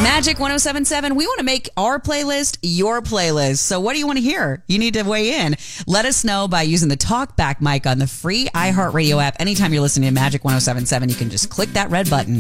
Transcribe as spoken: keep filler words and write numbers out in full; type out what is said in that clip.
Magic one oh seven point seven, we want to make our playlist your playlist. So what do you want to hear? You need to weigh in. Let us know by using the talkback mic on the free iHeartRadio app. Anytime you're listening to Magic one oh seven point seven, you can just click that red button.